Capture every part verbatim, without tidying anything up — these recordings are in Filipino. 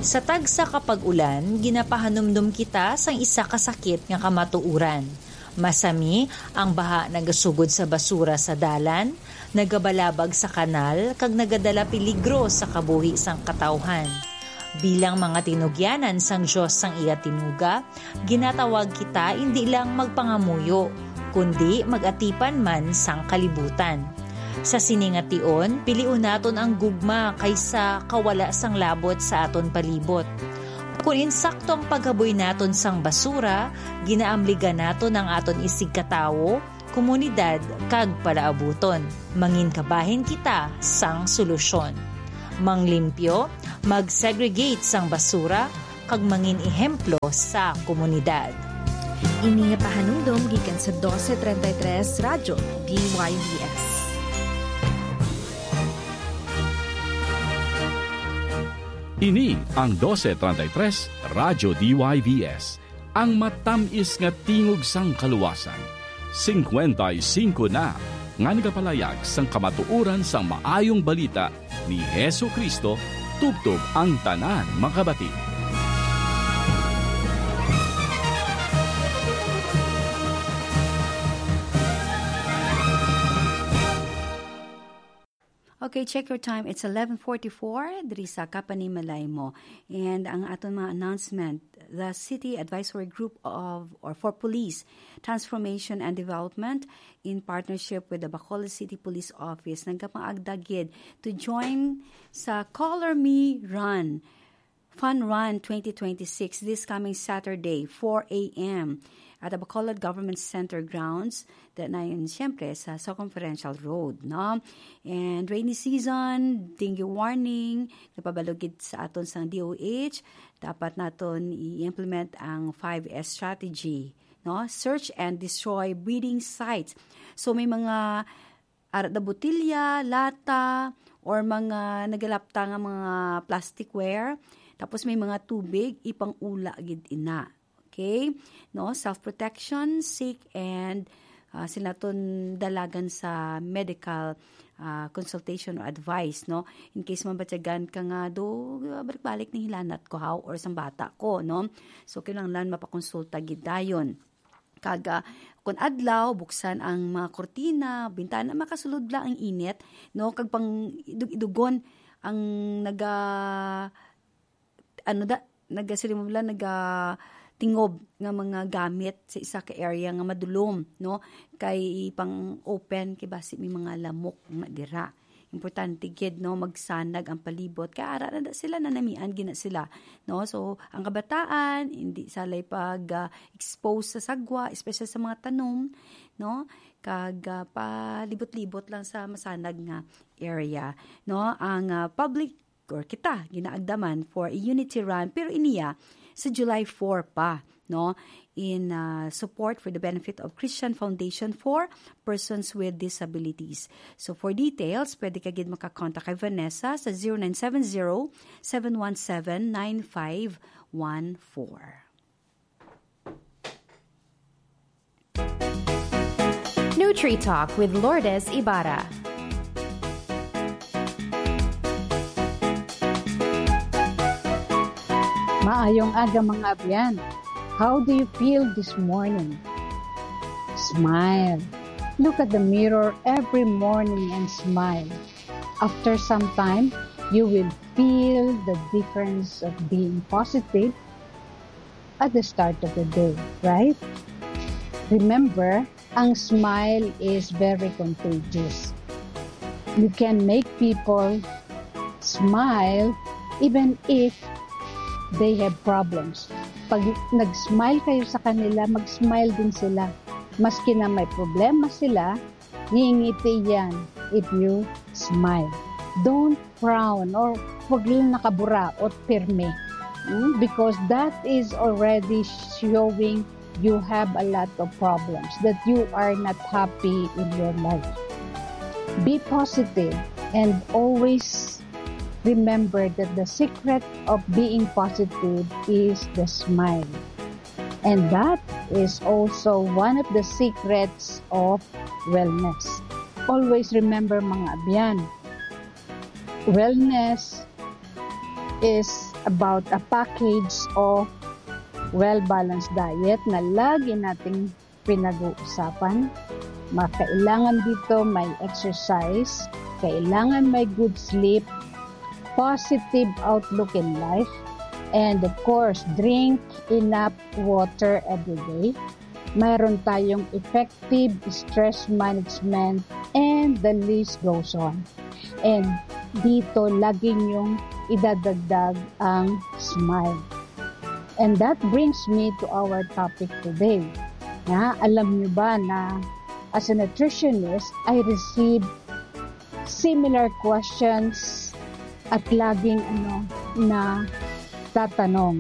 Sa tagsa kapag ulan, ginapahanumdum kita sang isa kasakit nga kamatuuran. Masami ang baha nagasugod sa basura sa dalan, nagabalabag sa kanal, kag nagadala peligro sa kabuhi sang katawhan. Bilang mga tinugyanan sang Diyos sang iya tinuga, ginatawag kita hindi lang magpangamuyo, kundi magatipan man sang kalibutan. Sa siningation, piliun naton ang gugma kaysa kawala sang labot sa aton palibot. Kung insakto ang paghaboy naton sang basura, ginaamligan naton ang aton isig katawo, komunidad, kag palaabuton. Manginkabahin kita sang solusyon. Manglimpyo, mag-segregate sang basura, kag mangin ehemplo sa komunidad. Ini nga pahanungdom gikan sa twelve thirty-three Radyo D Y V S. Ini ang twelve thirty-three Radyo D Y V S, ang matamis nga tingog sang kaluwasan. fifty-five na nga nagapalayag sang kamatuuran sang maayong balita ni Hesu Kristo tubtob ang tanan makabati. Okay, check your time. It's eleven forty-four. Diri sa Kapani Malaymo. And ang aton mga announcement, the City Advisory Group of or for Police Transformation and Development in partnership with the Bacolod City Police Office nagkapaagdagid to join sa Color Me Run. Fun Run twenty twenty-six this coming Saturday, four a.m. at the Bacolod Government Center grounds that na yun siyempre sa Circumferential Road, no? And rainy season, dengue warning, napabalugid sa aton sa D O H, dapat naton i-implement ang five S strategy, no? Search and destroy breeding sites. So may mga arat na botilya, lata, or mga nagalapta nga mga plasticware, tapos may mga tubig, ipang ula gid ina. Okay? No, self-protection, seek and uh, sila ton dalagan sa medical uh, consultation or advice, no? In case mabatyagan ka nga do balik-balik ni hilanat ko how or sang bata ko, no? So kinahanglan mapakonsulta gid dayon. Kaga kun adlaw buksan ang mga kortina, bintana makasulod lang ang init, no? Kag pang idug-idugon ang naga ano da nagasilimula naga tingob nga mga gamit sa isa ka area nga madulom, no? Kay pang open kay basi may mga lamok madira. Importante gid, no, magsanag ang palibot kay ara na sila nanamian gina sila, no? So ang kabataan hindi salay pag uh, expose sa sagwa, especially sa mga tanom, no? Kag uh, palibot-libot lang sa masanag nga area, no? Ang uh, public or kita ginaagdaman for a unity run pero iniya sa July fourth pa, no? In uh, support for the benefit of Christian Foundation for Persons with Disabilities. So for details, pwede ka gid makakontak kay Vanessa sa zero nine seven zero, seven one seven, nine five one four. Nutri Talk with Lourdes Ibarra. Maayong aga mga abyan. How do you feel this morning? Smile. Look at the mirror every morning and smile. After some time, you will feel the difference of being positive at the start of the day, right? Remember, ang smile is very contagious. You can make people smile even if they have problems. Pag nag-smile kayo sa kanila, mag-smile din sila. Maski na may problema sila, ngingiti yan if you smile. Don't frown or huwag lang nakabura o pirme. Hmm? Because that is already showing you have a lot of problems, that you are not happy in your life. Be positive and always remember that the secret of being positive is the smile. And that is also one of the secrets of wellness. Always remember mga abyan, wellness is about a package of well-balanced diet na lagi nating pinag-uusapan. Kailangan dito may exercise, kailangan may good sleep, positive outlook in life, and of course, drink enough water every day. Mayroon tayong effective stress management, and the list goes on. And dito, lagi niyong idadagdag ang smile. And that brings me to our topic today. Na, alam niyo ba na as a nutritionist, I receive similar questions at laging ano na tatanong.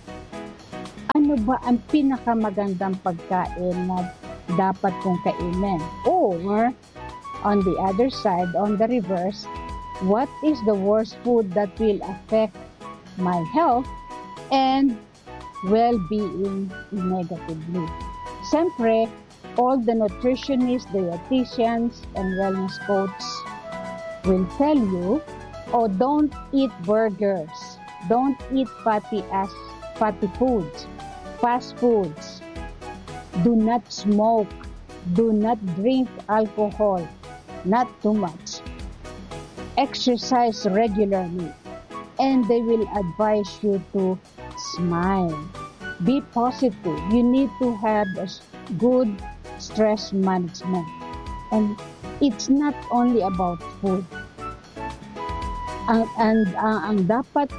Ano ba ang pinakamagandang pagkain na dapat kong kainin? Or, on the other side, on the reverse, what is the worst food that will affect my health and well-being negatively? Siyempre, all the nutritionists, dietitians, and wellness coaches will tell you, oh, don't eat burgers, don't eat fatty as fatty foods, fast foods, do not smoke, do not drink alcohol, not too much, exercise regularly, and they will advise you to smile, be positive. You need to have a good stress management, and it's not only about food. Ang, and uh, ang dapat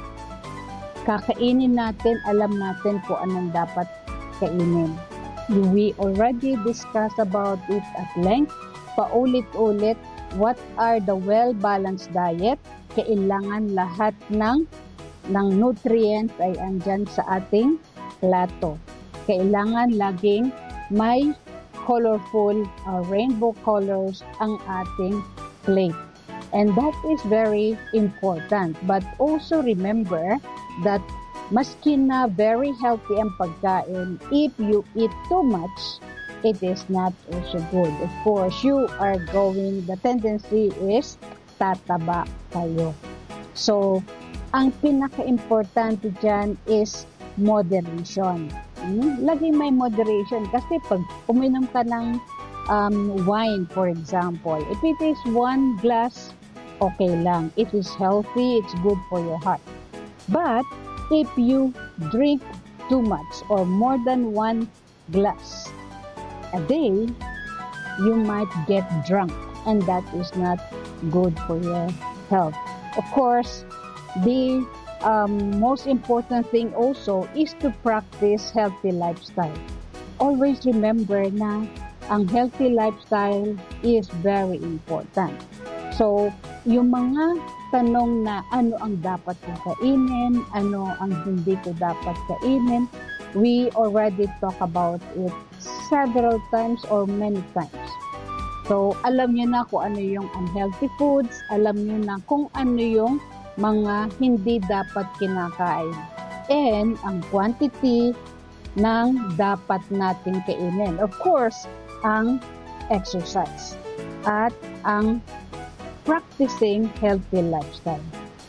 kakainin natin, alam natin kung anong dapat kainin. We already discussed about it at length. Paulit-ulit, what are the well-balanced diet? Kailangan lahat ng, ng nutrients ay andyan sa ating plato. Kailangan laging may colorful uh, rainbow colors ang ating plate. And that is very important. But also remember that maski na very healthy ang pagkain, if you eat too much, it is not also good. Of course, you are going, the tendency is tataba kayo. So, ang pinaka-importante dyan is moderation. Hmm? Laging may moderation kasi pag uminom ka ng um, wine, for example, if it is one glass, okay lang. It is healthy, it's good for your heart. But if you drink too much or more than one glass a day, you might get drunk, and that is not good for your health. Of course, the um, most important thing also is to practice healthy lifestyle. Always remember na ang healthy lifestyle is very important. So, yung mga tanong na ano ang dapat kong kainin, ano ang hindi ko dapat kainin, we already talk about it several times or many times. So, alam niyo na kung ano yung unhealthy foods, alam niyo na kung ano yung mga hindi dapat kinakain. And ang quantity ng dapat natin kainin. Of course, ang exercise at ang practicing healthy lifestyle.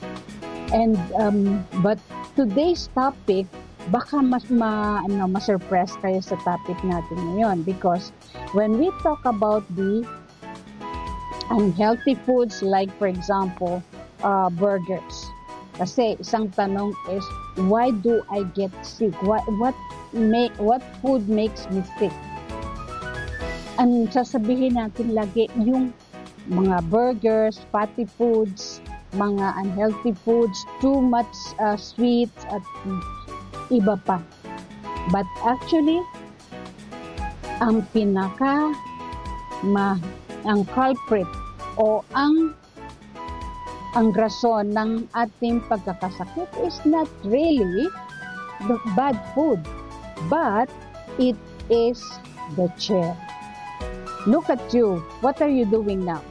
And um, but today's topic, baka mas ma ano ma-surprise kayo sa topic natin ngayon, because when we talk about the unhealthy foods, like for example, uh, burgers. Kasi isang tanong is, why do I get sick? What what make what food makes me sick? Ang sasabihin natin lagi yung mga burgers, fatty foods, mga unhealthy foods, too much uh, sweets at iba pa. But actually, ang pinaka ma, ang culprit o ang ang rason ng ating pagkakasakit is not really the bad food, but it is the chair. Look at you. What are you doing now?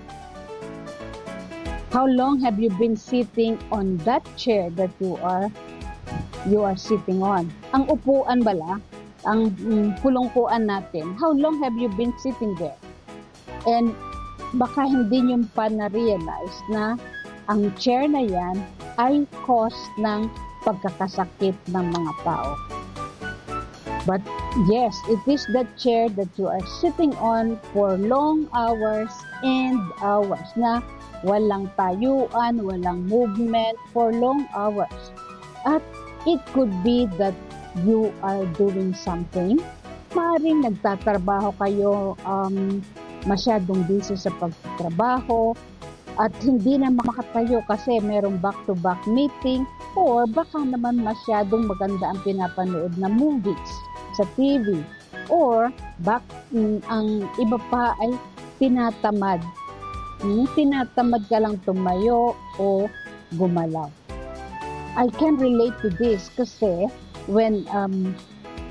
How long have you been sitting on that chair that you are you are sitting on? Ang upuan bala, ang um, pulongkuan natin, how long have you been sitting there? And baka hindi nyo pa na-realize na ang chair na yan ay cause ng pagkakasakit ng mga tao. But yes, it is the chair that you are sitting on for long hours and hours na walang tayuan, walang movement for long hours. At it could be that you are doing something. Maaaring nagtatrabaho kayo, um, masyadong busy sa pagtatrabaho, at hindi na makatayo kasi merong back-to-back meeting, or baka naman masyadong maganda ang pinapanood na movies sa T V, or back, mm, ang iba pa ay tinatamad. Hmm, tinatamad ka lang tumayo o gumalaw. I can relate to this kasi when um,